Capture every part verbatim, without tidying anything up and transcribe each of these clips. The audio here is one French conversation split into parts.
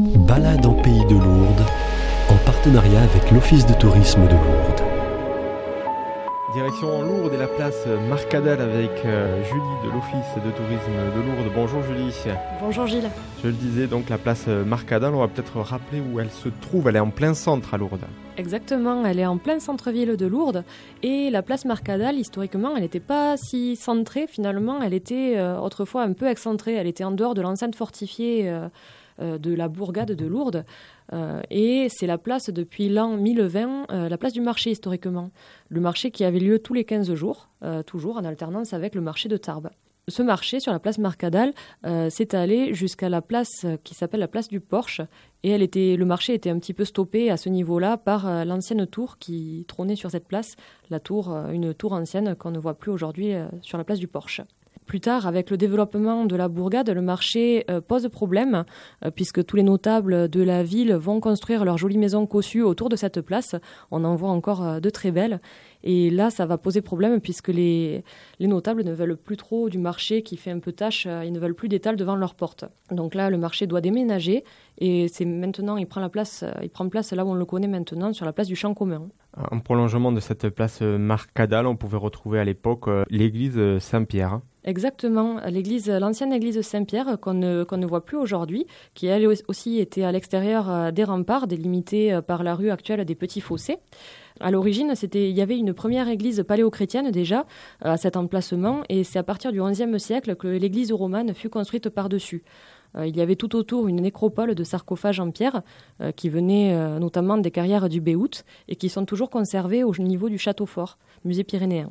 Balade en Pays de Lourdes, en partenariat avec l'Office de tourisme de Lourdes. Direction Lourdes et la place Marcadal avec euh, Julie de l'Office de tourisme de Lourdes. Bonjour Julie. Bonjour Gilles. Je le disais, donc la place Marcadal, on va peut-être rappeler où elle se trouve. Elle est en plein centre à Lourdes. Exactement, elle est en plein centre-ville de Lourdes. Et la place Marcadal, historiquement, elle n'était pas si centrée. Finalement, elle était euh, autrefois un peu excentrée. Elle était en dehors de l'enceinte fortifiée euh, euh, de la bourgade de Lourdes. Euh, et c'est la place depuis l'an mille vingt, euh, la place du marché historiquement. Le marché qui avait lieu tous les quinze jours, euh, toujours en alternance avec le marché de Tarbes. Ce marché sur la place Marcadal euh, s'est allé jusqu'à la place euh, qui s'appelle la place du Porche. Et elle était, le marché était un petit peu stoppé à ce niveau-là par euh, l'ancienne tour qui trônait sur cette place, la tour, euh, une tour ancienne qu'on ne voit plus aujourd'hui euh, sur la place du Porche. Plus tard, avec le développement de la bourgade, le marché euh, pose problème, euh, puisque tous les notables de la ville vont construire leurs jolies maisons cossues autour de cette place. On en voit encore euh, de très belles. Et là, ça va poser problème, puisque les, les notables ne veulent plus trop du marché qui fait un peu tâche. Euh, ils ne veulent plus d'étal devant leurs portes. Donc là, le marché doit déménager. Et c'est maintenant, il prend, la place, euh, il prend place là où on le connaît maintenant, sur la place du Champ commun. En prolongement de cette place Marcadal, on pouvait retrouver à l'époque euh, l'église Saint-Pierre. Exactement, l'église, l'ancienne église Saint-Pierre qu'on ne, qu'on ne voit plus aujourd'hui, qui elle aussi était à l'extérieur des remparts, délimitée par la rue actuelle des Petits Fossés. À l'origine, c'était, il y avait une première église paléochrétienne déjà à cet emplacement, et c'est à partir du onzième siècle que l'église romane fut construite par-dessus. Il y avait tout autour une nécropole de sarcophages en pierre euh, qui venaient euh, notamment des carrières du Béout et qui sont toujours conservées au niveau du Château Fort, musée pyrénéen.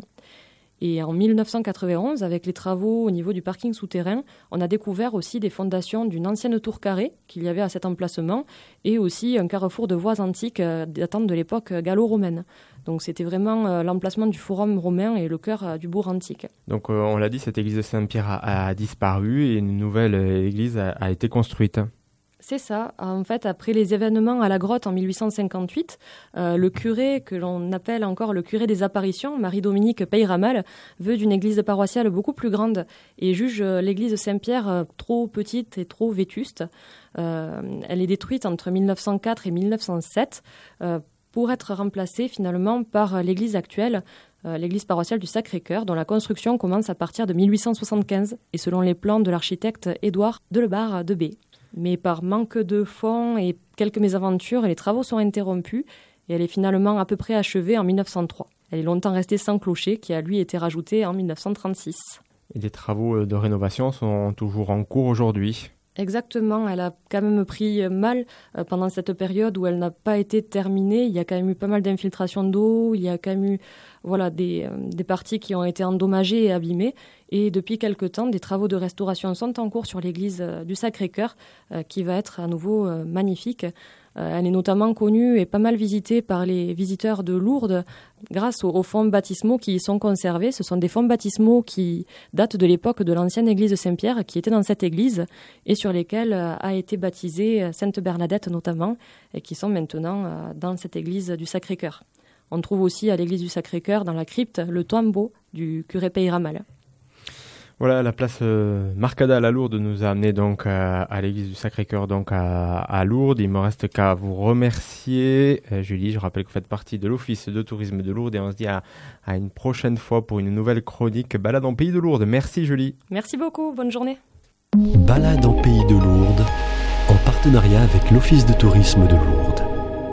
Et en mille neuf cent quatre-vingt-onze, avec les travaux au niveau du parking souterrain, on a découvert aussi des fondations d'une ancienne tour carrée qu'il y avait à cet emplacement et aussi un carrefour de voies antiques euh, datant de l'époque gallo-romaine. Donc c'était vraiment euh, l'emplacement du forum romain et le cœur euh, du bourg antique. Donc euh, on l'a dit, cette église de Saint-Pierre a, a disparu et une nouvelle euh, église a, a été construite. C'est ça. En fait, après les événements à la grotte en mille huit cent cinquante-huit, euh, le curé, que l'on appelle encore le curé des apparitions, Marie-Dominique Peyramal, veut d'une église paroissiale beaucoup plus grande et juge euh, l'église Saint-Pierre euh, trop petite et trop vétuste. Euh, elle est détruite entre mille neuf cent quatre et mille neuf cent sept euh, pour être remplacée finalement par l'église actuelle, euh, l'église paroissiale du Sacré-Cœur, dont la construction commence à partir de mille huit cent soixante-quinze et selon les plans de l'architecte Édouard Delebarre de B. Mais par manque de fonds et quelques mésaventures, les travaux sont interrompus et elle est finalement à peu près achevée en mille neuf cent trois. Elle est longtemps restée sans clocher qui a lui été rajouté en mille neuf cent trente-six. Et les travaux de rénovation sont toujours en cours aujourd'hui. Exactement, elle a quand même pris mal euh, pendant cette période où elle n'a pas été terminée. Il y a quand même eu pas mal d'infiltrations d'eau, il y a quand même eu voilà, des, euh, des parties qui ont été endommagées et abîmées. Et depuis quelque temps, des travaux de restauration sont en cours sur l'église euh, du Sacré-Cœur, euh, qui va être à nouveau euh, magnifique. Euh, elle est notamment connue et pas mal visitée par les visiteurs de Lourdes grâce aux, aux fonds baptismaux qui y sont conservés. Ce sont des fonds baptismaux qui datent de l'époque de l'ancienne église de Saint-Pierre, qui était dans cette église et sur lesquels euh, a été baptisée Sainte Bernadette notamment, et qui sont maintenant euh, dans cette église du Sacré-Cœur. On trouve aussi à l'église du Sacré-Cœur, dans la crypte, le tombeau du curé Peyramal. Voilà, la place euh, Marcadal à Lourdes nous a amené donc à, à l'église du Sacré-Cœur, donc à, à Lourdes. Il me reste qu'à vous remercier, euh, Julie. Je rappelle que vous faites partie de l'Office de tourisme de Lourdes et on se dit à, à une prochaine fois pour une nouvelle chronique Balade en Pays de Lourdes. Merci Julie. Merci beaucoup, bonne journée. Balade en Pays de Lourdes, en partenariat avec l'Office de tourisme de Lourdes.